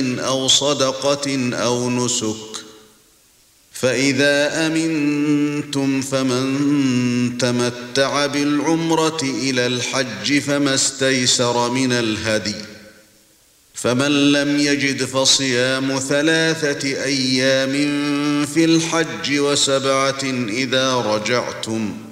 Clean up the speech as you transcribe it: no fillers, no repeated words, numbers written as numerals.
أو صدقة أو نسك فإذا أمنتم فمن تمتع بالعمرة إلى الحج فما استيسر من الهدي فمن لم يجد فصيام 3 أيام في الحج و7 إذا رجعتم